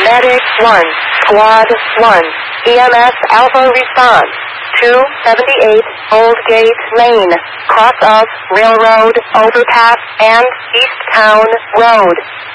Medic 1, Squad 1, EMS Alpha response. 278 Old Gate Lane, cross of Railroad Overpass and East Town Road.